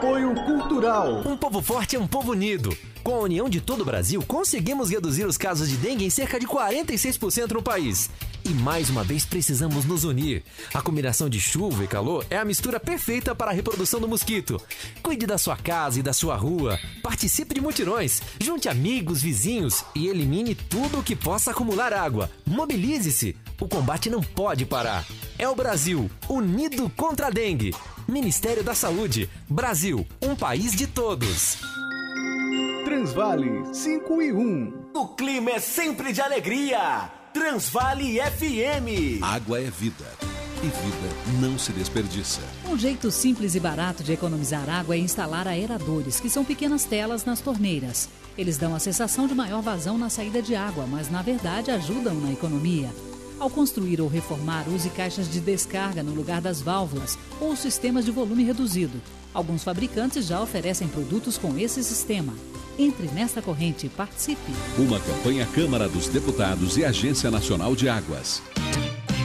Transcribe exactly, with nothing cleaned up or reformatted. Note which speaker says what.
Speaker 1: Apoio Cultural.
Speaker 2: Um povo forte é um povo unido. Com a união de todo o Brasil, conseguimos reduzir os casos de dengue em cerca de quarenta e seis por cento no país. E mais uma vez precisamos nos unir. A combinação de chuva e calor é a mistura perfeita para a reprodução do mosquito. Cuide da sua casa e da sua rua. Participe de mutirões. Junte amigos, vizinhos e elimine tudo o que possa acumular água. Mobilize-se. O combate não pode parar. É o Brasil, unido contra a dengue. Ministério da Saúde. Brasil, um país de todos.
Speaker 1: Transvale cinco e um.
Speaker 3: O clima é sempre de alegria. Transvale F M.
Speaker 4: Água é vida. E vida não se desperdiça.
Speaker 5: Um jeito simples e barato de economizar água é instalar aeradores, que são pequenas telas nas torneiras. Eles dão a sensação de maior vazão na saída de água, mas na verdade ajudam na economia. Ao construir ou reformar, use caixas de descarga no lugar das válvulas ou sistemas de volume reduzido. Alguns fabricantes já oferecem produtos com esse sistema. Entre nesta corrente e participe.
Speaker 4: Uma campanha Câmara dos Deputados e Agência Nacional de Águas.